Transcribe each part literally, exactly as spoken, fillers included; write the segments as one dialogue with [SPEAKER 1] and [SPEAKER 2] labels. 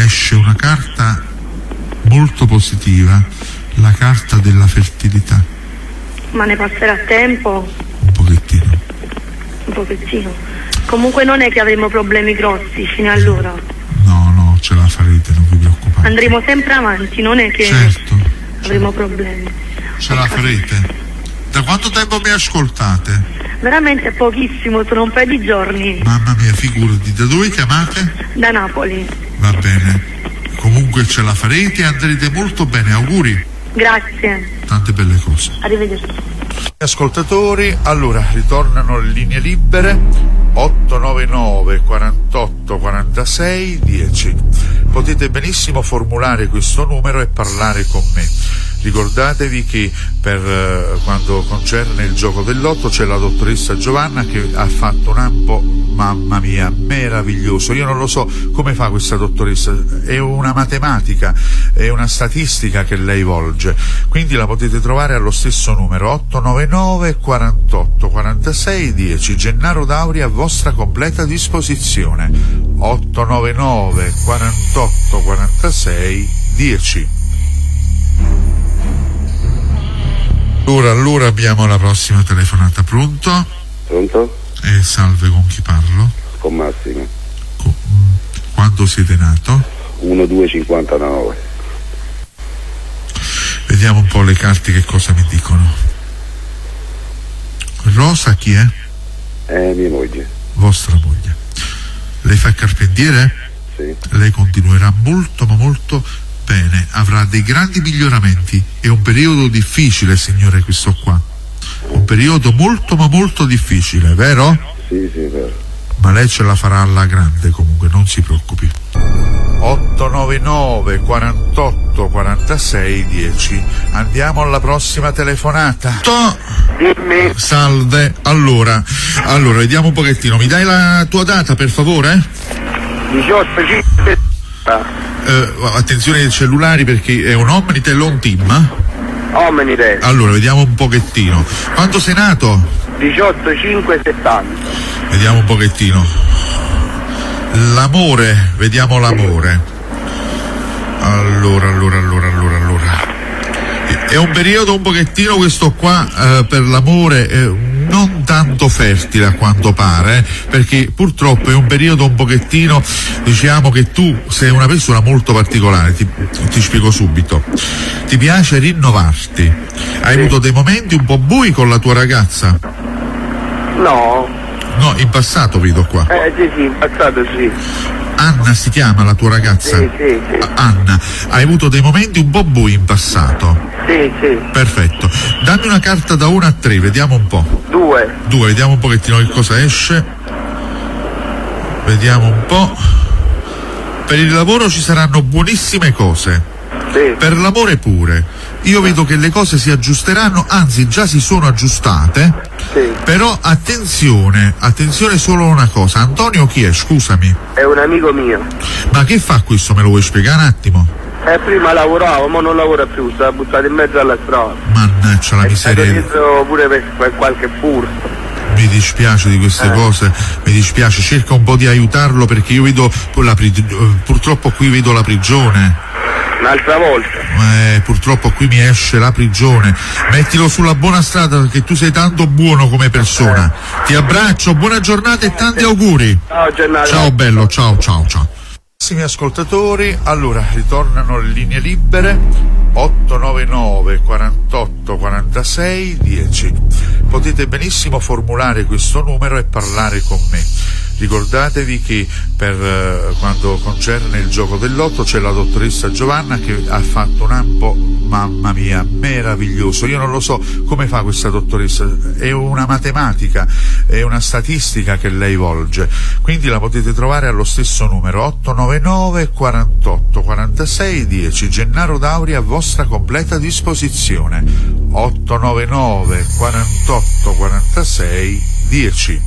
[SPEAKER 1] esce una carta molto positiva, la carta della fertilità.
[SPEAKER 2] Ma ne passerà tempo?
[SPEAKER 1] Un pochettino.
[SPEAKER 2] Un pochettino. Comunque non è che avremo problemi grossi fino allora.
[SPEAKER 1] No, no, ce la farete, non vi preoccupate.
[SPEAKER 2] Andremo sempre avanti, non è che
[SPEAKER 1] certo,
[SPEAKER 2] avremo
[SPEAKER 1] certo.
[SPEAKER 2] problemi.
[SPEAKER 1] Ce la farete. Da quanto tempo mi ascoltate?
[SPEAKER 2] Veramente pochissimo, sono un paio di giorni.
[SPEAKER 1] Mamma mia, figurati, da dove chiamate?
[SPEAKER 2] Da Napoli.
[SPEAKER 1] Va bene. Comunque ce la farete e andrete molto bene, auguri.
[SPEAKER 2] Grazie.
[SPEAKER 1] Tante belle cose.
[SPEAKER 2] Arrivederci.
[SPEAKER 1] Ascoltatori, allora ritornano le linee libere otto nove nove quarantotto quarantasei dieci. Potete benissimo formulare questo numero e parlare con me. Ricordatevi che per eh, quando concerne il gioco del lotto c'è la dottoressa Giovanna che ha fatto un ambo, mamma mia, meraviglioso. Io non lo so come fa questa dottoressa, è una matematica, è una statistica che lei volge, quindi la potete trovare allo stesso numero otto nove nove quarantotto quarantasei dieci. Gennaro Dauri a vostra completa disposizione. otto nove nove quarantotto quarantasei dieci. Allora, allora abbiamo la prossima telefonata. Pronto?
[SPEAKER 3] Pronto?
[SPEAKER 1] Eh, salve, con chi parlo?
[SPEAKER 3] Con Massimo.
[SPEAKER 1] Con, quando siete nato?
[SPEAKER 3] uno due cinquantanove.
[SPEAKER 1] Vediamo un po' le carte che cosa mi dicono. Rosa chi è?
[SPEAKER 3] È mia moglie.
[SPEAKER 1] Vostra moglie. Lei fa il carpentiere?
[SPEAKER 3] Sì.
[SPEAKER 1] Lei continuerà molto ma molto bene, avrà dei grandi miglioramenti. È un periodo difficile, signore, questo qua. Un periodo molto ma molto difficile, vero?
[SPEAKER 3] Sì, sì, vero.
[SPEAKER 1] Ma lei ce la farà alla grande, comunque, non si preoccupi. otto nove nove quarantotto quarantasei dieci. Andiamo alla prossima telefonata.
[SPEAKER 3] Dimmi.
[SPEAKER 1] Salve. Allora, allora, vediamo un pochettino. Mi dai la tua data, per favore?
[SPEAKER 3] diciotto cinque.
[SPEAKER 1] Eh, attenzione ai cellulari perché è un Omnitel on team.
[SPEAKER 3] Omnitel.
[SPEAKER 1] Allora, vediamo un pochettino. Quando sei nato?
[SPEAKER 3] diciotto cinque settanta.
[SPEAKER 1] Vediamo un pochettino. L'amore, vediamo l'amore. Allora, allora, allora, allora, allora. È un periodo un pochettino questo qua eh, per l'amore eh, non tanto fertile a quanto pare, eh, perché purtroppo è un periodo un pochettino, diciamo che tu sei una persona molto particolare, ti, ti spiego subito. Ti piace rinnovarti. Hai
[SPEAKER 3] sì.
[SPEAKER 1] avuto dei momenti un po' bui con la tua ragazza?
[SPEAKER 3] No.
[SPEAKER 1] No, in passato vedo qua.
[SPEAKER 3] Eh sì, sì, in passato sì.
[SPEAKER 1] Anna si chiama la tua ragazza?
[SPEAKER 3] Sì, sì, sì.
[SPEAKER 1] Anna, hai avuto dei momenti un po' bui in passato?
[SPEAKER 3] Sì, sì.
[SPEAKER 1] Perfetto. Dammi una carta da uno a tre, vediamo un po'.
[SPEAKER 3] Due.
[SPEAKER 1] Due, vediamo un pochettino che cosa esce. Vediamo un po'. Per il lavoro ci saranno buonissime cose.
[SPEAKER 3] Sì.
[SPEAKER 1] Per l'amore pure. Io vedo che le cose si aggiusteranno, anzi già si sono aggiustate.
[SPEAKER 3] Sì.
[SPEAKER 1] Però attenzione, attenzione solo a una cosa. Antonio chi è? Scusami.
[SPEAKER 3] È un amico mio.
[SPEAKER 1] Ma che fa questo? Me lo vuoi spiegare un attimo?
[SPEAKER 3] Eh, prima lavoravo, ma non lavora più, sta buttato in mezzo alla strada.
[SPEAKER 1] Mannaggia la
[SPEAKER 3] È stato
[SPEAKER 1] miseria.
[SPEAKER 3] dietro pure per, per qualche furto.
[SPEAKER 1] Mi dispiace di queste
[SPEAKER 3] eh.
[SPEAKER 1] cose, mi dispiace, cerca un po' di aiutarlo perché io vedo la pri- purtroppo qui vedo la prigione.
[SPEAKER 3] Un'altra volta.
[SPEAKER 1] Eh, purtroppo qui mi esce la prigione. Mettilo sulla buona strada perché tu sei tanto buono come persona. Eh. Ti abbraccio, buona giornata e tanti auguri.
[SPEAKER 3] Ciao Gennaro.
[SPEAKER 1] Ciao bello, ciao ciao ciao. Carissimi ascoltatori, allora ritornano le linee libere otto nove nove quarantotto quarantasei dieci. Potete benissimo formulare questo numero e parlare con me. Ricordatevi che per eh, quando concerne il gioco del lotto c'è la dottoressa Giovanna che ha fatto un ambo, mamma mia, meraviglioso. Io non lo so come fa questa dottoressa, è una matematica, è una statistica che lei volge, quindi la potete trovare allo stesso numero otto nove nove quarantotto quarantasei dieci. Gennaro Dauri a vostra completa disposizione. otto nove nove quarantotto quarantasei dieci.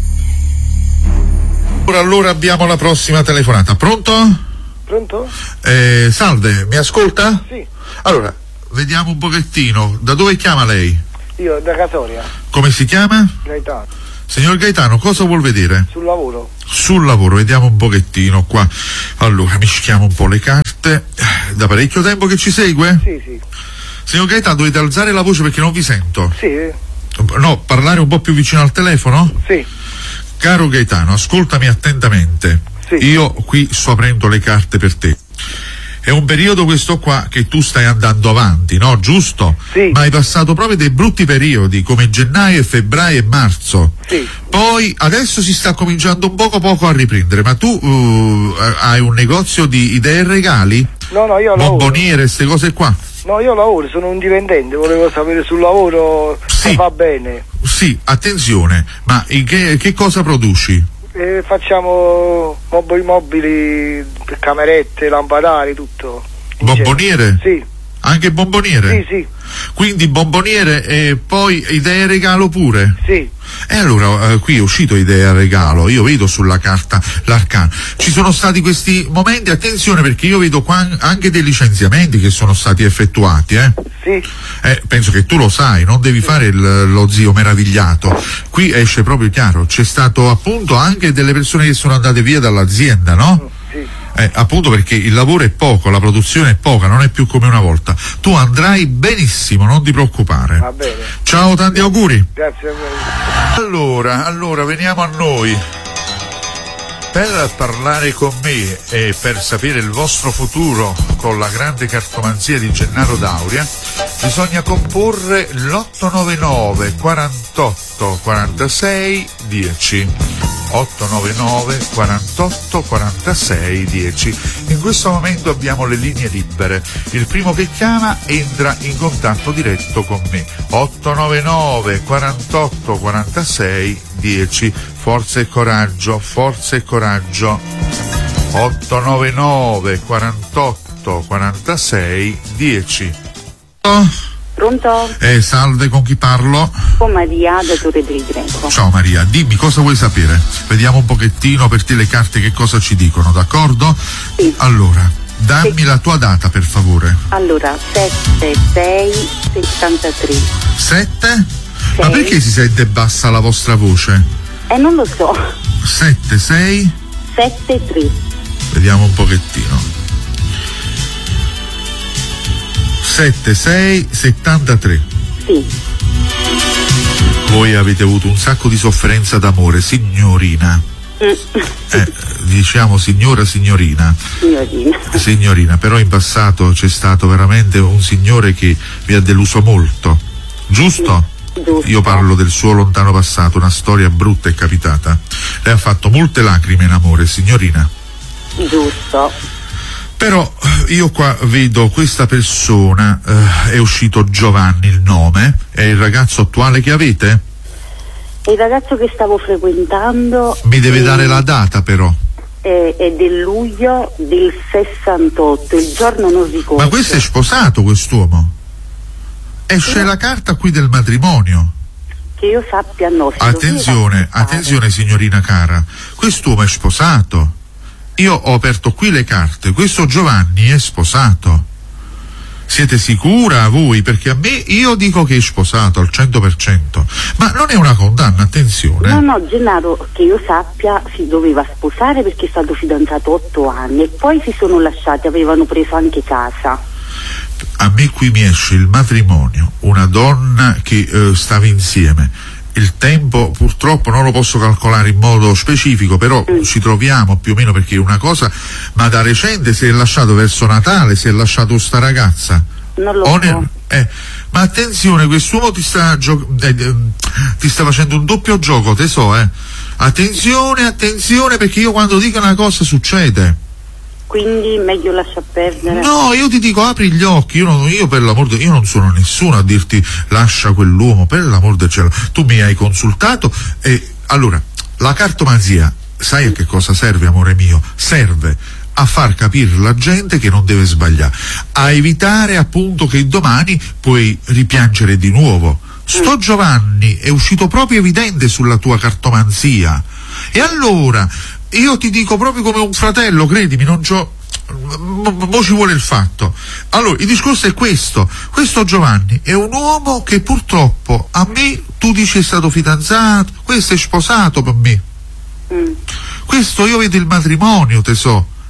[SPEAKER 1] Ora allora abbiamo la prossima telefonata. Pronto?
[SPEAKER 4] Pronto?
[SPEAKER 1] Eh, salve, mi ascolta?
[SPEAKER 4] Sì.
[SPEAKER 1] Allora, vediamo un pochettino. Da dove chiama lei?
[SPEAKER 4] Io, da Catoria.
[SPEAKER 1] Come si chiama?
[SPEAKER 4] Gaetano.
[SPEAKER 1] Signor Gaetano, cosa vuol vedere?
[SPEAKER 4] Sul lavoro.
[SPEAKER 1] Sul lavoro, vediamo un pochettino qua. Allora, mischiamo un po' le carte. buonanotte. Da parecchio tempo che ci segue?
[SPEAKER 4] Sì, sì.
[SPEAKER 1] Signor Gaetano, dovete alzare la voce perché non vi sento.
[SPEAKER 4] Sì. eh.
[SPEAKER 1] No, parlare un po' più vicino al telefono?
[SPEAKER 4] Sì.
[SPEAKER 1] Caro Gaetano, ascoltami attentamente.
[SPEAKER 4] Sì.
[SPEAKER 1] Io qui sto aprendo le carte per te. È un periodo questo qua che tu stai andando avanti, no? Giusto?
[SPEAKER 4] Sì.
[SPEAKER 1] Ma hai passato proprio dei brutti periodi come gennaio, febbraio e marzo.
[SPEAKER 4] Sì.
[SPEAKER 1] Poi adesso si sta cominciando un poco poco a riprendere, ma tu uh, hai un negozio di idee e regali?
[SPEAKER 4] No, no, io lavoro.
[SPEAKER 1] Bomboniere, queste cose qua?
[SPEAKER 4] No, io lavoro, sono un dipendente, volevo sapere sul lavoro
[SPEAKER 1] Sì.
[SPEAKER 4] se va bene.
[SPEAKER 1] Sì, attenzione, ma in che, che cosa produci?
[SPEAKER 4] Eh, facciamo mobili mobili, camerette, lampadari, tutto. In
[SPEAKER 1] Bomboniere?
[SPEAKER 4] genere. Sì.
[SPEAKER 1] Anche bomboniere?
[SPEAKER 4] Sì, sì.
[SPEAKER 1] Quindi bomboniere e poi idee regalo pure?
[SPEAKER 4] Sì.
[SPEAKER 1] E allora eh, qui è uscito idea regalo, io vedo sulla carta l'arcano. Ci sono stati questi momenti, attenzione perché io vedo qua anche dei licenziamenti che sono stati effettuati, eh?
[SPEAKER 4] Sì.
[SPEAKER 1] Eh, penso che tu lo sai, non devi fare il, lo zio meravigliato. Qui esce proprio chiaro, c'è stato appunto anche delle persone che sono andate via dall'azienda, no?
[SPEAKER 4] Sì.
[SPEAKER 1] Eh, appunto perché il lavoro è poco, la produzione è poca, non è più come una volta. Tu andrai benissimo, non ti preoccupare.
[SPEAKER 4] Va bene.
[SPEAKER 1] Ciao, tanti auguri.
[SPEAKER 4] Grazie a voi.
[SPEAKER 1] Allora, allora veniamo a noi. Per parlare con me e per sapere il vostro futuro con la grande cartomanzia di Gennaro D'Auria bisogna comporre l'otto nove nove quarantotto quarantasei dieci. otto nove nove quarantotto quarantasei dieci. In questo momento abbiamo le linee libere. Il primo che chiama entra in contatto diretto con me. otto nove nove quarantotto quarantasei dieci. Forza e coraggio, forza e coraggio. otto nove nove quarantotto quarantasei dieci. Oh.
[SPEAKER 5] Pronto?
[SPEAKER 1] Eh, salve, con chi parlo?
[SPEAKER 5] Con Maria da Torre del Greco.
[SPEAKER 1] Ciao Maria, dimmi cosa vuoi sapere? Vediamo un pochettino per te le carte che cosa ci dicono, d'accordo?
[SPEAKER 5] Sì.
[SPEAKER 1] Allora, dammi
[SPEAKER 5] Sì.
[SPEAKER 1] la tua data per favore.
[SPEAKER 5] Allora, sette sei settantatré.
[SPEAKER 1] sette? Ma
[SPEAKER 5] Sei.
[SPEAKER 1] perché si sente bassa la vostra voce?
[SPEAKER 5] Eh, non lo so.
[SPEAKER 1] sette sei?
[SPEAKER 5] sette tre.
[SPEAKER 1] Vediamo un pochettino. sette sei settantatré.
[SPEAKER 5] Sì.
[SPEAKER 1] Voi avete avuto un sacco di sofferenza d'amore, signorina.
[SPEAKER 5] Mm.
[SPEAKER 1] Eh, diciamo signora, signorina.
[SPEAKER 5] Signorina.
[SPEAKER 1] Signorina, però in passato c'è stato veramente un signore che vi ha deluso molto, giusto?
[SPEAKER 5] Giusto.
[SPEAKER 1] Io parlo del suo lontano passato, una storia brutta è capitata. Lei ha fatto molte lacrime in amore, signorina.
[SPEAKER 5] Giusto.
[SPEAKER 1] Però io qua vedo questa persona, eh, è uscito Giovanni il nome, è il ragazzo attuale che avete?
[SPEAKER 5] Il ragazzo che stavo frequentando
[SPEAKER 1] Mi deve
[SPEAKER 5] è,
[SPEAKER 1] dare la data però.
[SPEAKER 5] è, è del luglio del sessantotto, il giorno non ricordo.
[SPEAKER 1] Ma questo è sposato, quest'uomo? Esce
[SPEAKER 5] Sì.
[SPEAKER 1] la carta qui del matrimonio.
[SPEAKER 5] Che io sappia no. si
[SPEAKER 1] Attenzione,
[SPEAKER 5] doveva spostare.
[SPEAKER 1] attenzione signorina cara, quest'uomo è sposato. Io ho aperto qui le carte, questo Giovanni è sposato. Siete sicura voi? Perché a me, io dico che è sposato al cento per cento, ma non è una condanna, attenzione.
[SPEAKER 5] No, no, Gennaro, che io sappia si doveva sposare perché è stato fidanzato otto anni e poi si sono lasciati, avevano preso anche casa.
[SPEAKER 1] A me qui mi esce il matrimonio, una donna che eh, stava insieme. Il tempo purtroppo non lo posso calcolare in modo specifico, però
[SPEAKER 5] Mm.
[SPEAKER 1] ci troviamo più o meno perché è una cosa, ma da recente si è lasciato verso Natale, si è lasciato sta ragazza.
[SPEAKER 5] Non lo
[SPEAKER 1] O
[SPEAKER 5] so.
[SPEAKER 1] ne- eh, ma attenzione, quest'uomo ti sta gio- eh, eh, ti sta facendo un doppio gioco, te so, eh. Attenzione, attenzione, perché io quando dico una cosa succede.
[SPEAKER 5] Quindi meglio lasciar perdere.
[SPEAKER 1] No, io ti dico apri gli occhi, io, non, io per l'amor di io non sono nessuno a dirti lascia quell'uomo, per l'amor del cielo. Tu mi hai consultato e allora la cartomanzia, sai a che cosa serve, amore mio? Serve a far capire la gente che non deve sbagliare, a evitare appunto che domani puoi ripiangere di nuovo. Sto Giovanni è uscito proprio evidente sulla tua cartomanzia. E allora io ti dico proprio come un fratello, credimi, non c'ho. Mo ci vuole il fatto. Allora, il discorso è questo: questo Giovanni è un uomo che purtroppo a me, tu dici è stato fidanzato, questo è sposato per me.
[SPEAKER 5] Mm.
[SPEAKER 1] Questo io vedo il matrimonio, te so.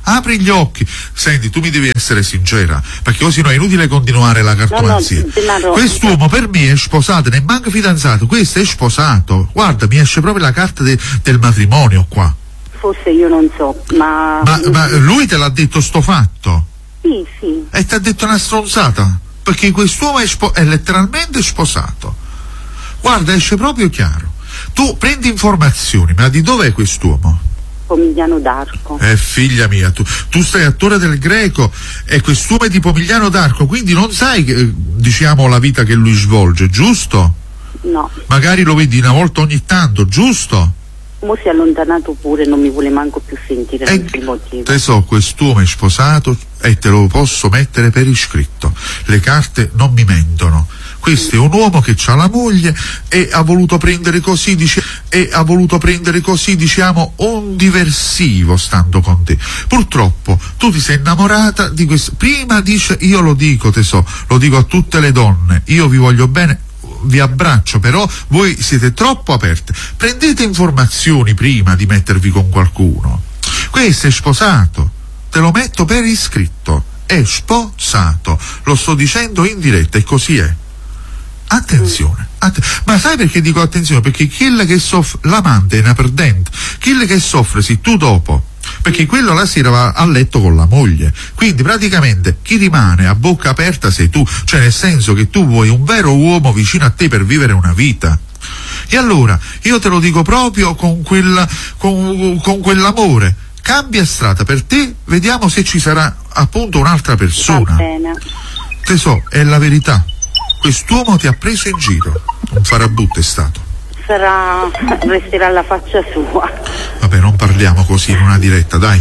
[SPEAKER 1] apri gli occhi. Senti, tu mi devi essere sincera, perché così no è inutile continuare la cartomanzia.
[SPEAKER 5] No, no,
[SPEAKER 1] quest'uomo per me è sposato, ne manca fidanzato, questo è sposato. Guarda, mi esce proprio la carta de, del matrimonio qua.
[SPEAKER 5] Forse io non so, ma...
[SPEAKER 1] Ma, ma lui te l'ha detto sto fatto?
[SPEAKER 5] Sì, sì.
[SPEAKER 1] E ti ha detto una stronzata? Perché quest'uomo è, spo- è letteralmente sposato. Guarda, esce proprio chiaro. Tu prendi informazioni, ma di dov'è quest'uomo?
[SPEAKER 5] Pomigliano d'Arco.
[SPEAKER 1] Eh, figlia mia, tu, tu sei attore del Greco e quest'uomo è di Pomigliano d'Arco, quindi non sai, che, diciamo, la vita che lui svolge, giusto?
[SPEAKER 5] No.
[SPEAKER 1] Magari lo vedi una volta ogni tanto, giusto?
[SPEAKER 5] Mo si è allontanato pure, non mi vuole manco più sentire
[SPEAKER 1] E
[SPEAKER 5] per il motivo.
[SPEAKER 1] te so, quest'uomo è sposato e te lo posso mettere per iscritto. Le carte non mi mentono. Questo è un uomo che ha la moglie e ha voluto prendere così, dice, e ha voluto prendere così, diciamo, un diversivo stando con te. Purtroppo tu ti sei innamorata di questo. Prima dice, io lo dico, te so, lo dico a tutte le donne, io vi voglio bene, vi abbraccio, però voi siete troppo aperte. Prendete informazioni prima di mettervi con qualcuno. Questo è sposato, te lo metto per iscritto, è sposato, lo sto dicendo in diretta e così è. Attenzione, att- ma sai perché dico attenzione? Perché quello che soffre, l'amante è una perdente, quello che soffre sei tu dopo, perché quello la sera va a letto con la moglie, quindi praticamente chi rimane a bocca aperta sei tu, cioè nel senso che tu vuoi un vero uomo vicino a te per vivere una vita. E allora io te lo dico proprio con quella, con, con quell'amore, cambia strada per te, vediamo se ci sarà appunto un'altra persona.
[SPEAKER 5] Va bene.
[SPEAKER 1] Te so, è la verità. Quest'uomo ti ha preso in giro, un farabutto è stato.
[SPEAKER 5] Sarà, resterà alla faccia sua.
[SPEAKER 1] Vabbè, non parliamo così in una diretta, dai.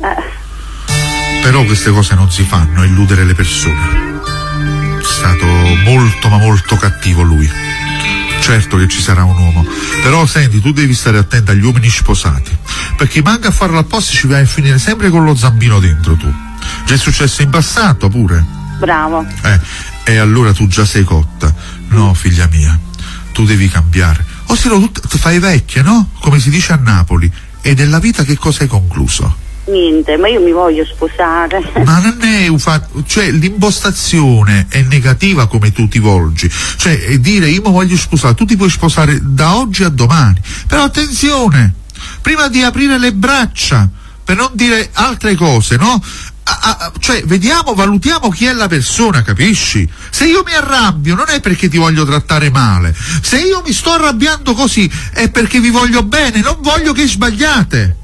[SPEAKER 5] Eh.
[SPEAKER 1] Però queste cose non si fanno, illudere le persone. È stato molto ma molto cattivo lui. Certo che ci sarà un uomo, però senti, tu devi stare attento agli uomini sposati, perché manca a farlo apposta ci vai a finire sempre con lo zampino dentro tu. Già è successo in passato pure.
[SPEAKER 5] Bravo.
[SPEAKER 1] Eh. E allora tu già sei cotta. No, figlia mia, tu devi cambiare. O se no tu fai vecchia, no? Come si dice a Napoli. E della vita che cosa hai concluso?
[SPEAKER 5] Niente, ma io mi voglio sposare.
[SPEAKER 1] Ma non è un fatto, cioè l'impostazione è negativa come tu ti volgi. Cioè è dire io mi voglio sposare, tu ti puoi sposare da oggi a domani. Però attenzione, prima di aprire le braccia, per non dire altre cose, no? Ah, ah, cioè vediamo, valutiamo chi è la persona, capisci? Se io mi arrabbio non è perché ti voglio trattare male, se io mi sto arrabbiando così è perché vi voglio bene, non voglio che sbagliate.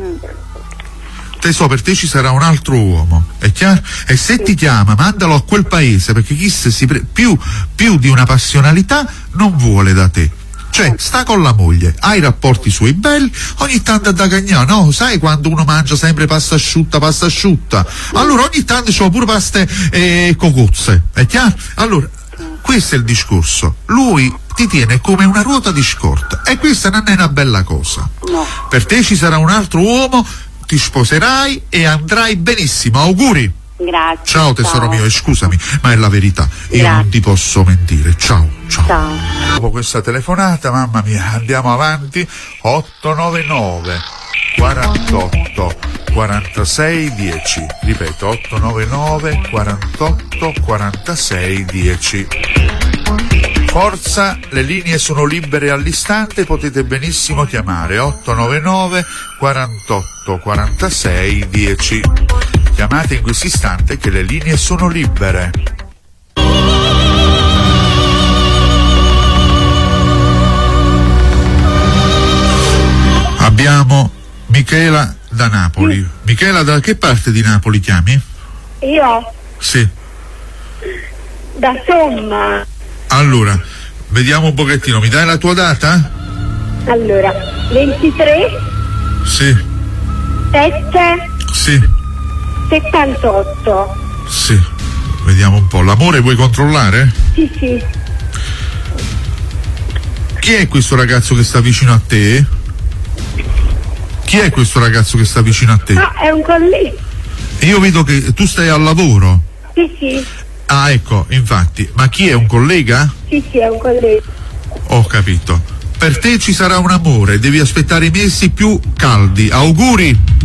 [SPEAKER 1] Te so, per te ci sarà un altro uomo, è chiaro? E se ti chiama mandalo a quel paese, perché chissà si pre- più, più di una passionalità non vuole da te. Cioè, sta con la moglie, hai rapporti suoi belli, ogni tanto da cagnà, no? Sai quando uno mangia sempre pasta asciutta, pasta asciutta? Allora ogni tanto c'ho pure paste e cocozze, è chiaro? Allora, questo è il discorso. Lui ti tiene come una ruota di scorta e questa non è una bella cosa.
[SPEAKER 5] No.
[SPEAKER 1] Per te ci sarà un altro uomo, ti sposerai e andrai benissimo, auguri!
[SPEAKER 5] Grazie.
[SPEAKER 1] Ciao tesoro
[SPEAKER 5] ciao.
[SPEAKER 1] mio, e scusami, ma è la verità, io
[SPEAKER 5] Grazie.
[SPEAKER 1] non ti posso mentire, ciao, ciao.
[SPEAKER 5] Ciao.
[SPEAKER 1] Dopo questa telefonata, mamma mia, andiamo avanti. Otto nove nove quarantotto quarantasei dieci, ripeto, otto nove nove quarantotto quarantasei dieci. Forza, le linee sono libere all'istante, potete benissimo chiamare otto nove nove quarantotto quarantasei dieci. Chiamate in questo istante che le linee sono libere. Abbiamo Michela da Napoli. Michela, da che parte di Napoli chiami?
[SPEAKER 2] Io?
[SPEAKER 1] Sì.
[SPEAKER 2] Da Somma.
[SPEAKER 1] Allora, vediamo un pochettino, mi dai la tua data?
[SPEAKER 2] Allora, ventitré
[SPEAKER 1] Sì,
[SPEAKER 2] sette
[SPEAKER 1] sì,
[SPEAKER 2] settantotto.
[SPEAKER 1] sì. Vediamo un po'. L'amore vuoi controllare?
[SPEAKER 2] Sì, sì.
[SPEAKER 1] Chi è questo ragazzo che sta vicino a te? Chi è questo ragazzo che sta vicino a te?
[SPEAKER 2] Ah, è un collega.
[SPEAKER 1] Io vedo che tu stai al lavoro.
[SPEAKER 2] Sì, sì.
[SPEAKER 1] Ah, ecco, infatti. Ma chi è, un collega?
[SPEAKER 2] Sì, sì, è un collega.
[SPEAKER 1] Ho capito. Per te ci sarà un amore, devi aspettare i mesi più caldi. Auguri!